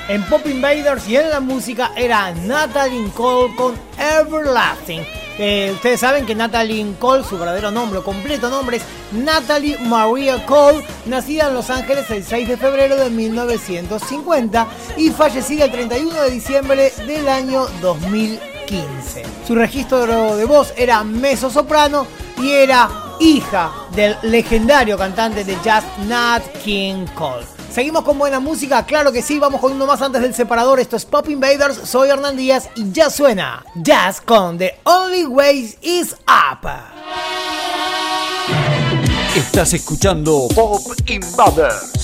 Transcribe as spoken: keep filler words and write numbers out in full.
En Pop Invaders y en la música era Natalie Cole con Everlasting. Eh, ustedes saben que Natalie Cole, su verdadero nombre, completo nombre es Natalie Maria Cole, nacida en Los Ángeles el seis de febrero de mil novecientos cincuenta y fallecida el treinta y uno de diciembre del año dos mil quince. Su registro de voz era mezzosoprano y era hija del legendario cantante de jazz Nat King Cole. Seguimos con buena música, claro que sí, vamos con uno más antes del separador. Esto es Pop Invaders, soy Hernán Díaz y ya suena Jazz con The Only Way Is Up. Estás escuchando Pop Invaders.